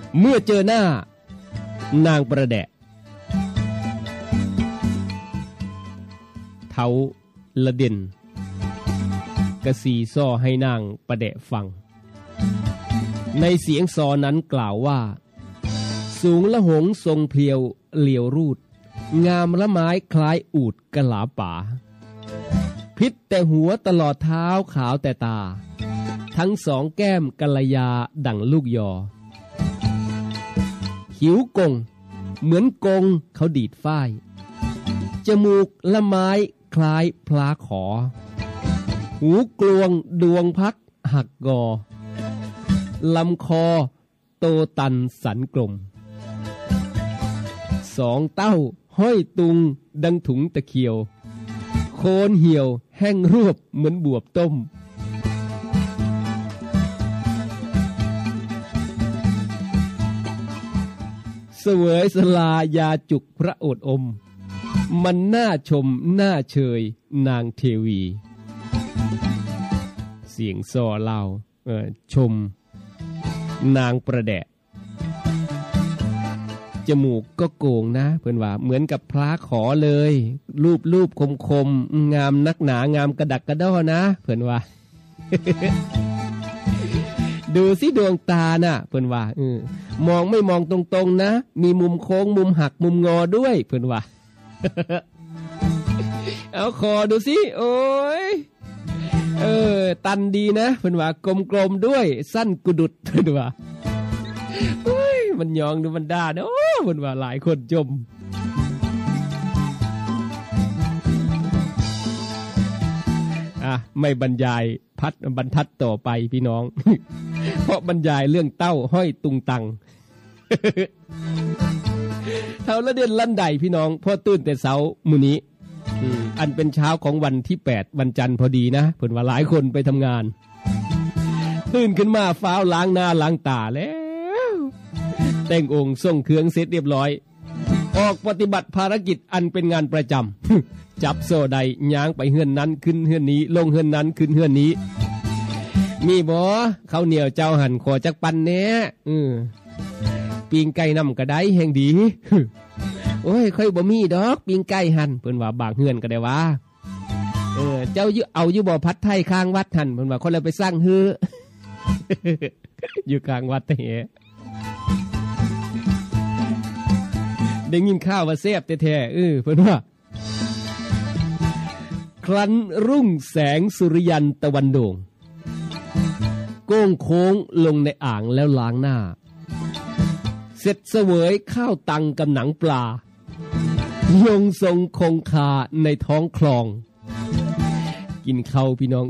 เมื่อเจอหน้านางประแดะเท้าละเด่นกระสีซ้อให้นางประแดะฟังในเสียงซอนั้นกล่าวว่าสูงละหงทรงเพลียวเหลียวรูดงามละไม้คล้ายอูฐกะหลาป่าพิษแต่หัวตลอดเท้าขาวแต่ตาทั้งสองแก้มกัลยาดั่งลูกยอหิวกงเหมือนกงเขาดีดฝ้ายจมูกละไม้คล้ายพลาขอหูกลวงดวงพักหักกอลำคอโตตันสันกลมสองเต้าห้อยตุงดังถุงตะเคียวโคนเหี่ยวแห้งรวบเหมือนบวบต้มเสวยสลายาจุกพระโอษฐ์อมมันน่าชมน่าเชยนางเทวีเสียงซอเล่าชมนางประแดะจมูกก็โก่งนะเพื่อนว่าเหมือนกับพระขอเลยรูปคมงามนักหนางามกระดักกระด้อนะเพื่อนว่า ดูสิดวงตาน่ะเพื่อนว่ามองไม่มองตรงๆนะมีมุมโค้งมุมหักมุมงอด้วยเพื่อนว่า เอาคอดูสิโอ้ยตันดีนะเพื่อนว่ากลมๆด้วยสั้นกุดุดเพื่อนว่าโอ้ยมันยองดูมันด่าเนาะเพื่อนว่าหลายคนจมไม่บรรยายบรรทัดต่อไปพี่น้อง เพราะบรรยายเรื่องเต้าห้อยตุงตัง เท่าละเดือนลั่นใดพี่น้องพอตื่นแต่เช้ามื้อนี้อันเป็นเช้าของวันที่8วันจันทร์พอดีนะเพิ่นว่าหลายคนไปทำงานตื่นขึ้นมาฟ้าวล้างหน้าล้างตาแล้วแต่งองค์ส่งเครื่องเสร็จเรียบร้อยออกปฏิบัติภารกิจอันเป็นงานประจำ จับโซ่ใดย้างไปเฮือนนั้นขึ้นเฮือนนี้ลงเฮือนนั้นขึ้นเฮือนนี้มีบ่ข้าวเหนียวเจ้าหั่นขอจักปันแหน่ปิ้งไก่น้ำก็ได้แห่งดี โอ้ยค่อยบ่มีดอกปิ้งไก่หั่นเพิ่นว่าบางเฮือนก็ได้ว่าเจ้าเอาอยู่บ่พัดไทยข้างวัดหั่นเพิ่นว่าคนละไปสร้างฮือ อยู่ข้างวัดแท้ได้ยินข้าวว่าแซ่บแท้ๆเพิ่นว่าครั้นรุ่งแสงสุริยันตะวันโด่งโก้งโค้งลงในอ่างแล้วล้างหน้าเสร็จเสวยข้าวตังกับหนังปลายงทรงคงคาในท้องคลองกินข้าวพี่น้อง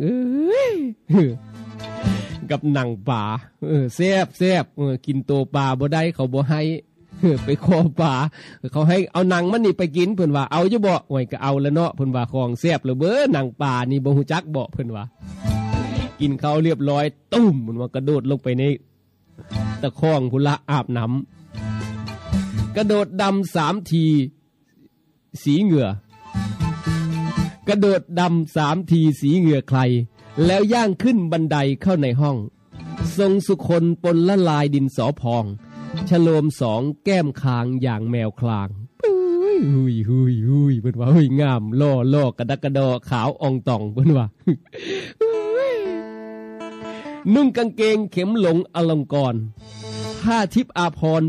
กับหนังปลาแซ่บกินตัวปลาบ่ได้เขาบ่ให้ไปขอปลาเขาให้เอาหนังมันนี่ไปกินเพิ่นว่าเอาอยู่บ่โอ้ยก็เอาแล้วเนาะเพิ่นว่าของแซ่บแล้วเบ้อหนังปลานี่บ่ฮู้จักบ่เพิ่นว่ากินข้าวเรียบร้อยตุ้มเพิ่นว่ากระโดดลงไปในตะคองพุ่นละอาบน้ำกระโดดดำ3ทีสีเหงื่อกระโดดดำ3ทีสีเหงื่อใครแล้วย่างขึ้นบันไดเข้าในห้องทรงสุคนปนละลายดินสอพองชโลม2แก้มคางอย่างแมวคลางหุยเพิ่นว่าเฮ้ยงามล่อกระดักกระดอขาวอองตองเพิ่นว่า นุ่งกางเกงเข็มหลงอลงกรผ้าทิพย์อาภรณ์